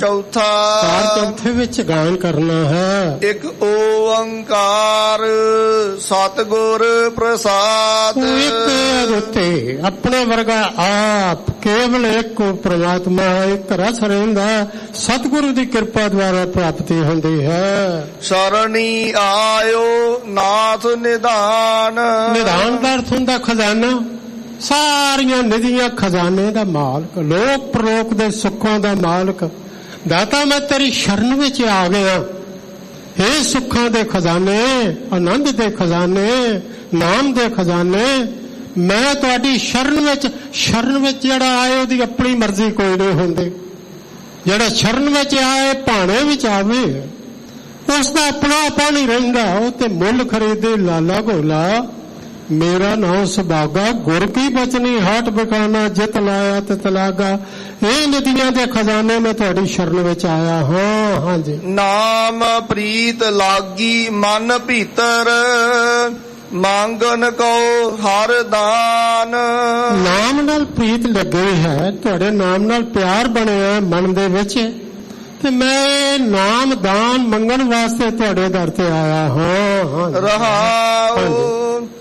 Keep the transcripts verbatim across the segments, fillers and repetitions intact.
चौथा चौथे विच गान करना है। एक ओंकार सतगुर प्रसाद। एक अपने वर्गा आप केवल एक को परमात्मा एक रस रहिंदा सतगुरु की कृपा द्वारा प्राप्ति होंदी है। शरणी आयो नाथ निधान। निधान का अर्थ हुंदा खजाना, सारिया निधियां खजाने का मालक, लोक प्रलोक दे सुखों का मालक। दाता मैं तेरी शरण विच आ गया, हे सुखां दे खजाने, आनंद दे खजाने, नाम दे खजाने, मैं तुहाडी शरण विच। शरण विच जिहड़ा आए उहदी अपनी मर्जी कोई नहीं हुंदी, जिहड़ा शरण विच आए भाणे विच आवे उसका अपना आपा नहीं रहिंदा। वो ते मुल खरीदे लाला गोला, मेरा नाम सुभागा, गुर की बचनी हाट बखाना, जित लाया तित लागा। ये नदियां दे खजाने में तुहाडी शरण विच आया। हाँ हाँ जी। नाम प्रीत लागी मन भीतर, मांगन को हर दान। नाम नाल प्रीत लगी है, तुहाडे नाम नाल प्यार बनिया मन दे विच, ते मैं नाम दान मंगन वास्ते तुहाडे दर ते आया। हाँ हाँ रहाओ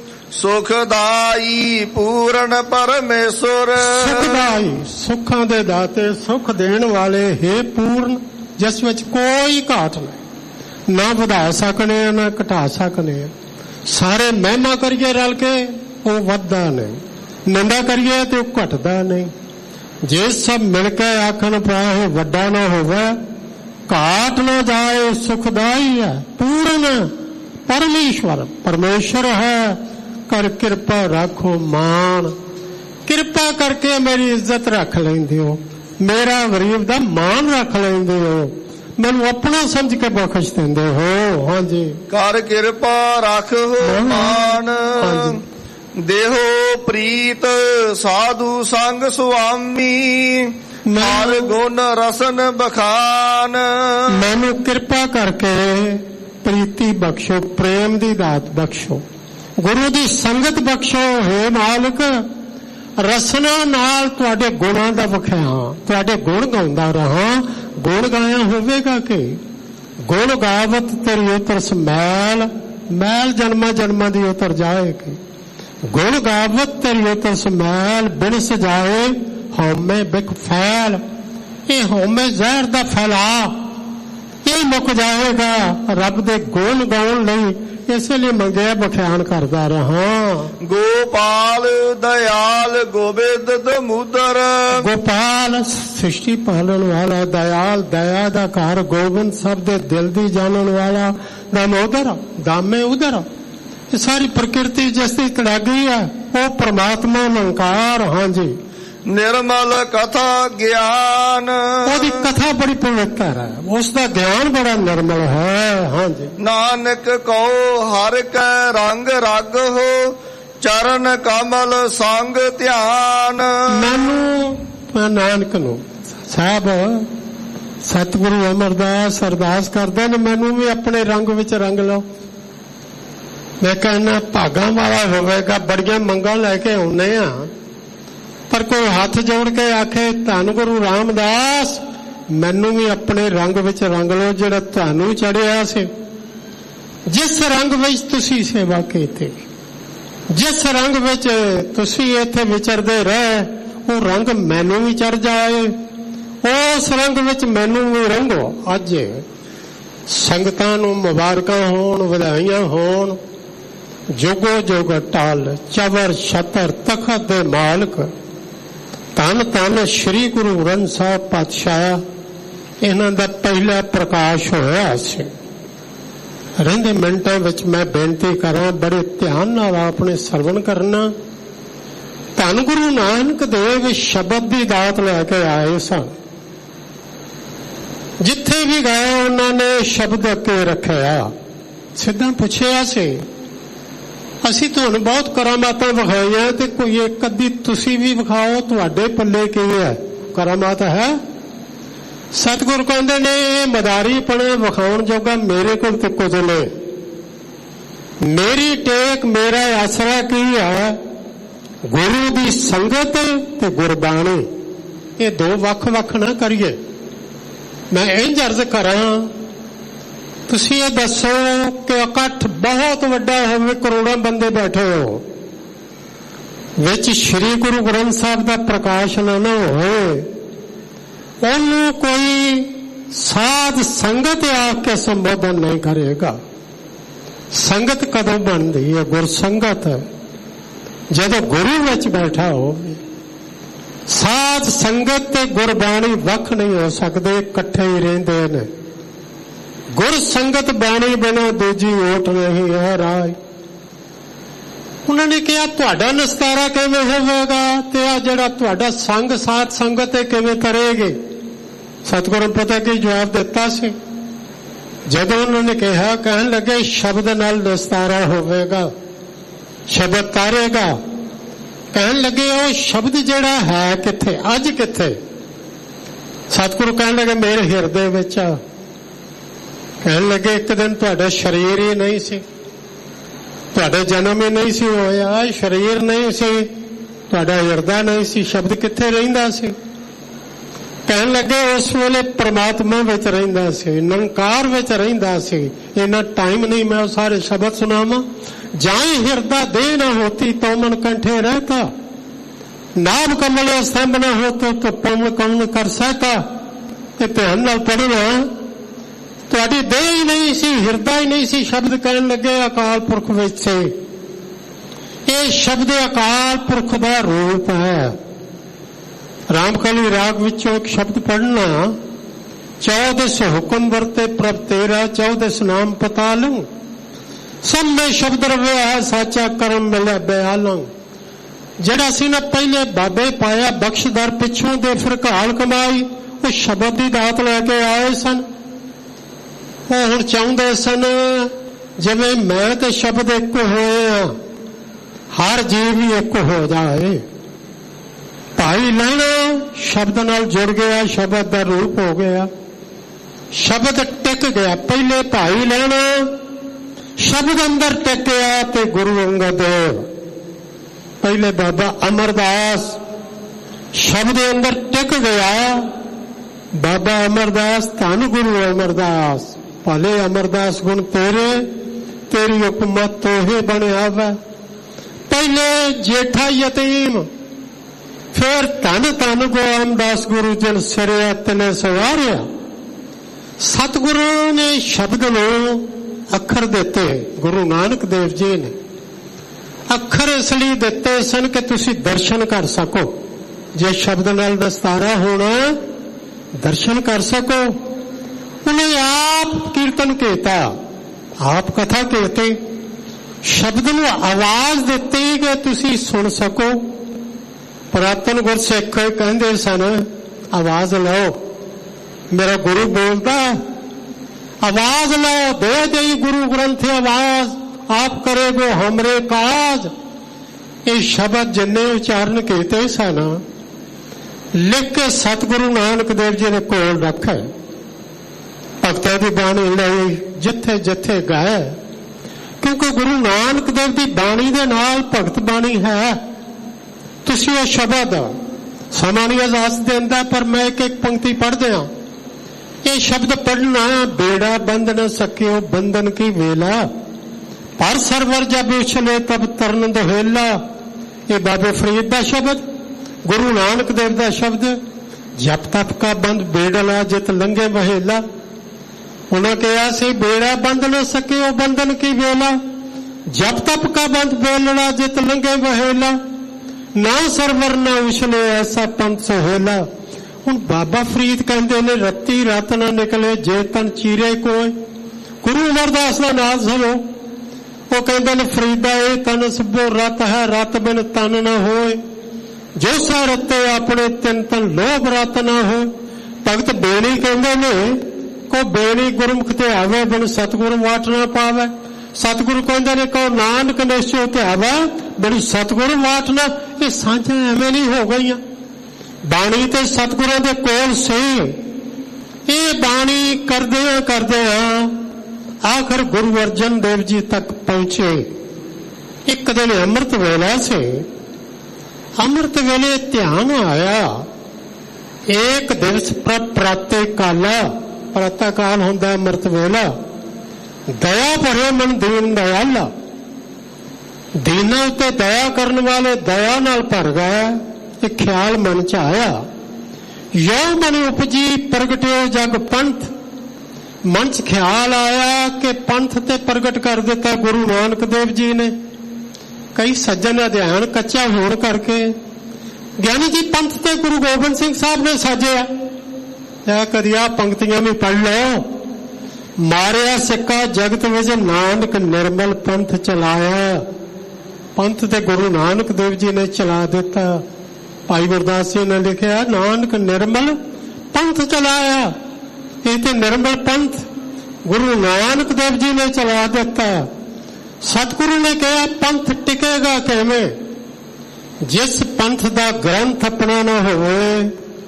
सुखदाई पूर्ण परमेश्वर। सुखदाई सुखां दे दाते, सुख देण वाले, हे पूर्ण जिस विच कोई घाट नहीं, ना वधा सकने ना घटा सकने। सारे महिमा करिए रल के वो वधदा नहीं, निंदा करिए तो घटदा नहीं। जे सब मिलके आखन पाए वड्डा ना होवे, घाट ना जाए, सुखदाई है पूर्ण परमेश्वर। परमेश्वर है कर कृपा रखो मान, कृपा करके मेरी इज्जत रख लेंदे हो, मेरा गरीब दा मान रख लेंदे हो, मैनू अपना समझ के बख्श देंदे हो। हाँ जी। कर कृपा रखो मान, देहो प्रीत साधु संग स्वामी, हर गुण रसन बखान। मैनू कृपा करके प्रीति बख्शो, प्रेम दी दात बख्शो, गुरु दी संगत बख्शो, हे मालिक। रसना नाल तुहाडे गुणां दा वखाया, तुहाडे गुण गाउंदा रहा। गुण गाया होवेगा कि गुण गावत तेरी उतर मैल, मैल जन्मा जन्मा दी उतर जाएगी। गुण गावत तेरी उतर मैल, बिन सजाए हौमे बिक फैल। ये हौमे जहर दा फैला ये मुक जाएगा रब दे गुण गाउण लई, इसलिए मंगया बख्यान करदा रहा। गोपाल दयाल गोबिंद दमोदर। गोपाल सृष्टि पालन वाला, दयाल दया दा घर, गोबिंद सब दे दिल दी जानन वाला, दामोदर दामे उदर। ये सारी प्रकृति जिसकी तड़ागी है वो परमात्मा निरंकार। हाँ जी। निर्मल कथा ज्ञान। ओदी कथा बड़ी पवित्र है, उसका ज्ञान बड़ा निर्मल है। हाँ जी। नानक को हर कै रंग रग हो, चरण कमल संग ध्यान। मैनू नानक नू साहब सतगुरु अमरदास अरदास करदे ने, मैनू भी अपने रंग विच रंग लो। मैं कहना भागा वाला होवेगा, बड़िया मंगा लैके आउने आ, पर कोई हाथ जोड़ के आखे धन गुरु रामदास मैनू भी अपने रंग विच रंग लो, जिहड़ा तुहानू चढ़िया से। जिस रंग विच तुसी सेवा कीती, जिस रंग विच तुसी इत्थे विचरदे रहे, वो रंग मैनू भी चढ़ जाए, उस रंग विच मैनू भी रंगो। अज संगतां नू मुबारकां होण, वधाइयां होण। जुगो जुग टल चवर छतर तखत दे मालक, धन धन श्री गुरु ग्रंथ साहब पातशाह। इन्हां दा पहला प्रकाश होया सी। रहिंदे मिनटां विच मैं बेनती करा, बड़े ध्यान नाल अपने सरवण करना। धन गुरु नानक देव शब्द दी दात लैके आए सन, जिथे भी गए उन्होंने शब्द अगे रखिया। सिद्धा पुछया से असी तुहानू बहुत करामातां विखाईआं, ते कोई एक अद्धी तुसी भी विखाओ, तुहाडे पल्ले की है करामात है। सतगुरु कहंदे ने मदारी पने विखाउण जोगा मेरे कोल ते कुछ नहीं। मेरी टेक मेरा आसरा की है, गुरु दी संगत ते गुरबाणी। ये दो वख वख ना करिए। मैं इंज अर्ज करा, तुसी ये दसो कि इकट्ठ बहुत वड्डा होवे, करोड़ों बंदे बैठे हो, विच श्री गुरु ग्रंथ साहब का प्रकाशन न होए, उन्होंने कोई साध संगत आके संबोधन नहीं करेगा। संगत कदों बनती है? गुरसंगत जदों गुरु विच बैठा हो। साध संगत ते गुरबाणी वख नहीं हो सकते, इकट्ठे ही रहंदे ने। गुर संगत बाणी बिना दूजी ओट नहीं है राज। उन्होंने कहा तुहाडा निस्तारा किवें होवेगा ते आ जिहड़ा तुहाडा संग साथ संगत है किवें करेगी? सतगुरु ने पता की जवाब दिता सी? जदों उन्होंने कहा, कहन लगे शब्द नाल निस्तारा होवेगा, शब्द तारेगा। कहन लगे वो शब्द जिहड़ा है किथे, अज किथे? सतगुरु कहन लगे मेरे हिरदे विच आ। कहन लगे एक दिन तुहाडा शरीर ही नहीं सी, तुहाडा जन्म ही नहीं सी होया, शरीर नहीं सी, तुहाडा हिरदा नहीं सी, शब्द किथे रहिंदा सी? कहन लगे उस वेले परमात्मा विच रहिंदा सी, निरंकार विच रहिंदा सी। इन्ना टाइम नहीं मैं सारे शब्द सुनावां। जाए हिरदा देह न होती तो मन कंठे रहता, नाभ कमल स्तंभ न होते तो पवन कौन कर सहता। ध्यान नाल पढ़ना, तुहाडी देह ही नहीं सी, हिरदा ही नहीं सी। शब्द कहन लगे अकाल पुरख विच से। ये शब्द अकाल पुरख दा रूप है। रामकली राग विचों एक शब्द पढ़ना, चौदस हुक्म वरते प्रभ तेरा, चौदस नाम पता लूं, सब में शब्द रव्या है, साचा कर्म मिले बयालंग। जिहड़ा सी ना पहले बाबे पाया बख्शदर, पिछों दे फिर घाल कमाई, वो शब्द की दात लैके आए सन। वो हुण चाहुंदे सन जिवें मैं ते शब्द एक होए आ, हर जीव ही एक हो जाए। भाई लैना शब्द नाल जुड़ गया, शब्द का रूप हो गया, शब्द टिक गया। पहले भाई लैना शब्द अंदर टिक गया ते गुरु अंगद देव। पहले बाबा अमरदास शब्द अंदर टिक गया, बाबा अमरदास धन गुरु अमरदास। भले अमरदास गुण तेरे, तेरी हुकूमत तोहे बनया वा। पहले जेठा यतीम, फिर धन धन गोविंदास गुरु जन सिरे तने सवारिया। सतगुरु ने शब्द नूं अखर दिते, गुरु नानक देव जी ने अखर इसलिए दिते सन कि तुसी दर्शन कर सको। जे शब्द नाल निस्तारा होना, दर्शन कर सको। उन्हें आप कीर्तन कहता, आप कथा कहते, शब्द नूं आवाज दिती कि तुसी सुन सको। पुरातन गुरसिख कहते सन आवाज लो, मेरा गुरु बोलता, आवाज लो, दे दे गुरु ग्रंथ आवाज, आप करेगो हमरे काज। ये शब्द जिन्ने उच्चारण किए सन लिख के सतगुरु नानक देव जी ने कोल रखा। भगतां दी बाणी लई जिथे जिथे गाए, क्योंकि गुरु नानक देव की बाणी दे नाल भगत बाणी है। तुसी वो शब्द समा नहीं इजाजत देंदा, पर मैं एक एक पंक्ति पढ़ दिया। ये शब्द पढ़ना, बेड़ा बंद न सकियो बंधन की वेला, पर सरवर जब उछले तब तरन दोहेला। ये बाबे फरीद का शब्द, गुरु नानक देव का शब्द। जप तप का बंद बेड़ला जित लंघे वहेला। उन्होंने कहा से बेड़ा बंद न सकियो बंधन की वेला, जप तप का बंद बेलड़ा जित लंघे वहेला। ना सरवर ना उछले ऐसा पंथ सोहेला। हुण बाबा फरीद कहते ने रत्ती रात ना निकले जे तन चीरे कोय। गुरु अमरदास का नाम सुनो, वो कहते ने फरीदा ए तन सुबो रत है, रत बिन तन न होए। जो सा रते अपने तिन तन लोभ रत न हो। भगत बेणी कहते ने को बेणी गुरमुख ते आवे बिन सतगुरु वाट ना पावे। सतगुरु कहते ने को नानक निश्चय ते आवे बिन सतगुरु वाट ना। ये सांझा एवं नहीं हो गई। बाणी ते सतगुरु दे कोल से ये बाणी करदे करदे आखिर गुरु अर्जन देव जी तक पहुंचे। एक दिन अमृत वेला से, अमृत वेले ध्यान आया, एक दिवस प्राते काला प्रातः काल हुंदा अमृत वेला, दया भरे मन दीन दयाला, दीना उत्ते दया करने वाले दया नाल भर गए। एक ख्याल मन च आया, यो मन उपजी प्रगटे जग पंथ, मन च ख्याल आया कि पंथ ते प्रगट कर दिता गुरु नानक देव जी ने। कई सज्जन अध्ययन कच्चा होने करके ज्ञानी जी पंथ ते गुरु गोबिंद सिंह साहब ने साजिया। या कदी आ पंक्तियां भी पढ़ लो, मारिया सिक्का जगत विच नानक निर्मल पंथ चलाया। पंथ ते गुरु नानक देव जी ने चला दिता। भाई गुरदास जी ने लिखा, नानक निर्मल पंथ चलाया। ये तो निर्मल पंथ गुरु नानक देव जी ने चला दिता। सतगुरु ने कहा पंथ टिकेगा किवें, जिस पंथ दा ग्रंथ अपना ना होवे।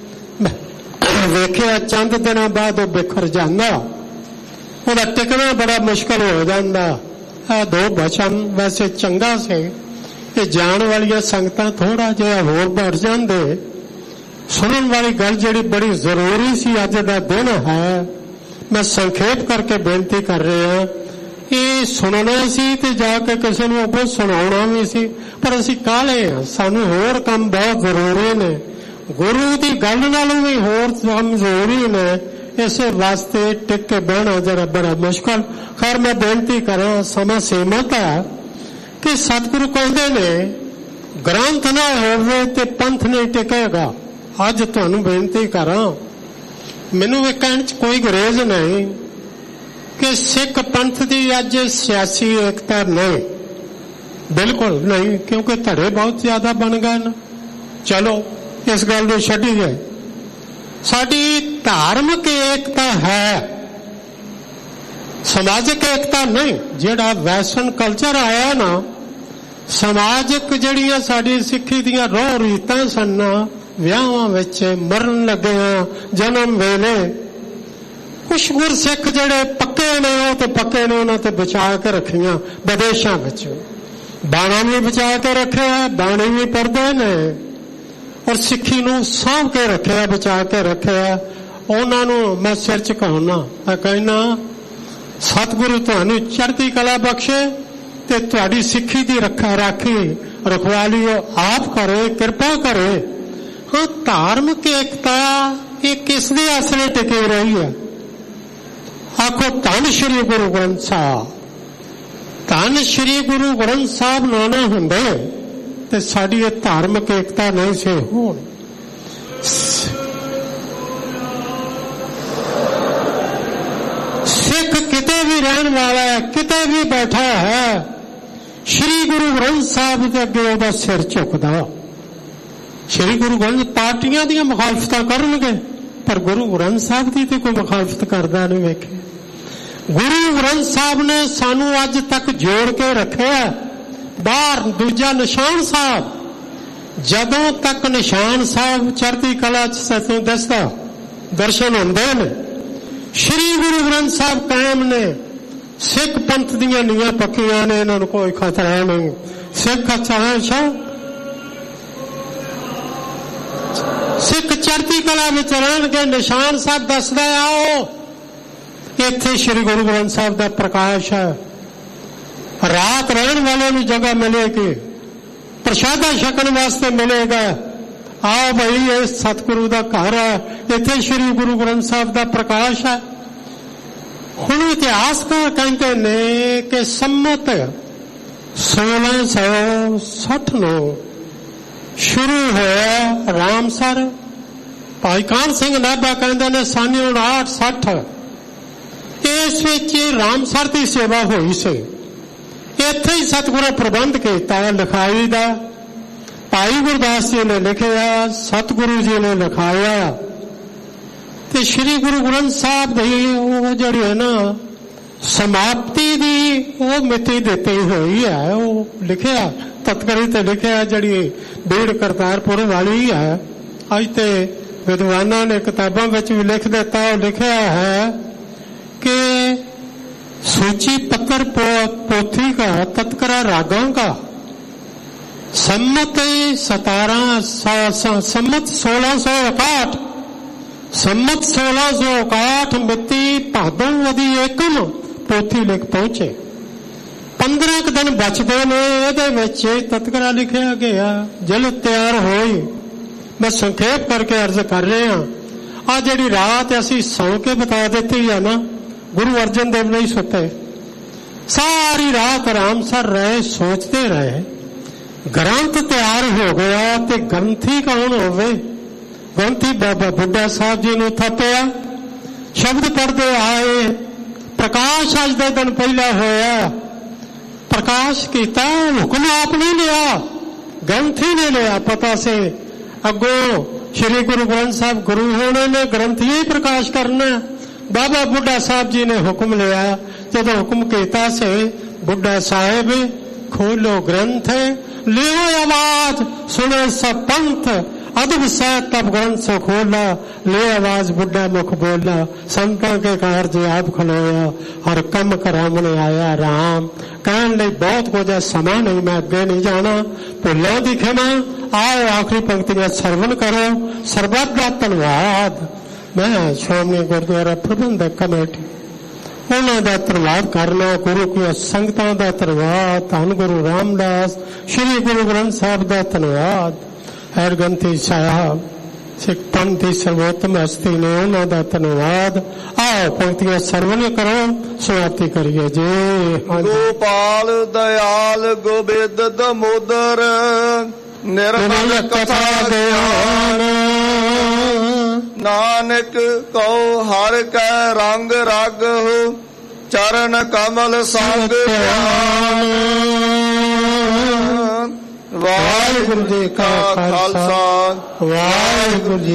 वेखिया चंद दिनों बाद वो बिखर जांदा, उहदा टिकना बड़ा मुश्किल हो जांदा। आ दो बचन वैसे चंगा से, ये जान वाली संगतां थोड़ा जिहा होर बढ़ जांदे। सुनने वाली गल जिहड़ी बड़ी जरूरी सी, अज दा दिन है, मैं संखेप करके बेनती कर रहा। ये सुनना सी ते जाके किसी नूं अगों सुनाउणा भी सी, पर असीं काहले हां, सानूं होर काम बहुत जरूरी ने, गुरु की गल नालों भी होर काम जरूरी ने। इस वास्ते टिक के बहना जरा बड़ा मुश्किल। खैर मैं बेनती करा, समा सीमित है कि सतगुरु कहते ने ग्रंथ ना होवे ते पंथ नहीं टिकेगा। अज तुहानू बेनती करा, मैनू ये कहने च कोई गुरेज नहीं कि सिख पंथ की अज सियासी एकता नहीं, बिल्कुल नहीं, क्योंकि धड़े बहुत ज्यादा बन गए न। चलो इस गल को छड्डीए, साडी धार्मिक एकता है, समाजिक एकता नहीं। जिहड़ा वैस्टर्न कल्चर आया ना, समाजिक जिहड़ियां साडी सिक्खी दियां रोह रीतां सन, विआहां विच मरन लगे जन्म वेले, कुछ गुरसिख जिहड़े पक्के ने वो तो पक्के ने, उन्हां ते बचा के रखियां विदेशां विच। बाणा भी बचा के रखिया, बाणी भी पढ़दे ने, और सिक्खी नूं साਂਭ के रखिया, बचा के रखिया। उन्हां नूं मैं सिर झुकाउणा, मैं कहना सतगुरु तुहानू चढ़ती कला बख्शे ते तुहाडी सिक्खी दी रखा राखी रखवाली आप करे, कृपा करे। हाँ, धार्मिक एकता ये किस दे आसरे टिकी रही है? आखो धन श्री गुरु ग्रंथ साहब, धन श्री गुरु ग्रंथ साहब ना ना हुंदे ते साडी ये धार्मिक एकता नहीं से होण। सिख किते भी रहने वाला है, किते भी बैठा है, श्री गुरु ग्रंथ साहब के अगे उहदा सिर झुकदा। श्री गुरु ग्रंथ पार्टियां दी मुखालफत करनगे, पर गुरु ग्रंथ साहब की तो कोई मुखालफत करदा नहीं वेखे। गुरु ग्रंथ साहब ने सानू अज तक जोड़ के रखिया। बाहर दूजा निशान साहब, जदों तक निशान साहब चढ़ती कला च सतों दसदा दर्शन होंदे ने, श्री गुरु ग्रंथ साहब कायम ने। सिख पंथ दियां नीआं पक्कियां ने, इन्हां नूं कोई खतरा नहीं। सिख अच्छा सिख चढ़ती कला में रहन के, निशान साहब दसदा आओ इत्थे श्री गुरु ग्रंथ साहब का प्रकाश है। रात रहने वाले नूं जगह मिलेगी, प्रसादा छकन वास्ते मिलेगा। आओ भाई, ये सतगुरु का घर है, इत्थे श्री गुरु ग्रंथ साहब का प्रकाश है। हुण इतिहासकार कहते ने कि सम्मत सोलह सौ सठ नौ शुरू होया रामसर। भाई कान सिंह नाभा कहते ने सन उनाहठ सठ इस विच रामसर की सेवा हुई सी। इत्थे ही सतगुरु प्रबंध किया लिखाई का। भाई गुरदास जी ने लिखिया, सतगुरु जी ने लिखाया, ते श्री गुरु ग्रंथ साहब की जी है ना समाप्ति की वो मिति दिती हुई है। वो लिखिया तत्करी ते लिखिया जी बीड़ करतारपुर वाली है। अज ते विद्वाना ने किताबों में भी लिख दिता, लिखिया है कि सूची पत्र पो, पोथी का तत्करा रागों का सम्मत सतारह सम्मत सोलह सौ इकहठ ਸੰਮਤ सोलह सौ इकसठ मिति भादों वधी एकम पोथी लिख पहुंचे। पंद्रह क दिन बचते ने ਇਹਦੇ ਵਿੱਚ ਤਤਕਰਾ ਲਿਖਿਆ ਗਿਆ ਜਲ ਤਿਆਰ ਹੋਈ। मैं संखेप करके अर्ज कर रहे हैं आ जिहड़ी रात असीं सौ के बता देती है ना, गुरु अर्जन देव नहीं सुते, सारी रात आराम सर रहे, सोचते रहे। ग्रंथ तैयार हो गया ते ग्रंथी कौन होवे? ग्रंथी बाबा बुड्ढा साहब जी नूं थप्पिया, शब्द पढ़ते आए। प्रकाश अज दे दिन पहला होया, प्रकाश किया, हुक्म आप नहीं लिया, ग्रंथी ने लिया। पता से अगों श्री गुरु ग्रंथ साहब गुरु होने ने ग्रंथ ही प्रकाश करना। बाबा बुड्ढा साहब जी ने हुक्म लिया, जब हुक्म किया से बुड्ढा साहेब खोलो ग्रंथ, लियो आवाज, सुने सब पंथ, अदब से तब ग्रंथ से खोला, ले आवाज बुड्ढा मुख बोला। संतां के कारज आप खलोया, हर कम करामने आया राम। कहने लई बहुत कुछ है, समा नहीं, मैं अगे नहीं जाना, भुलों दी खिमा। आओ आखिरी पंक्तियां सरवण करो। सर्बत दा धन्नवाद। मैं श्रोमणी गुरुद्वारा प्रबंधक कमेटी उन्होंने दा धन्नवाद करना, गुरु की संगतां दा धन्नवाद, धन गुरु रामदास श्री गुरु ग्रंथ साहब दा धन्नवाद, हरगंती साहब सिख पंथ की सर्वोत्तम हस्ती ने उन्होंने दा धन्नवाद। आओ पंक्तियां सरवण करो, समाप्ति करिए जी। गोपाल दयाल गोबिंद दमोदर निर्मल कथा ज्ञान, नानक कहो हर कै रंग रग हो, चरण कमल संग ध्यान। वाहिगुरु जी का खालसा, वाहिगुरु जी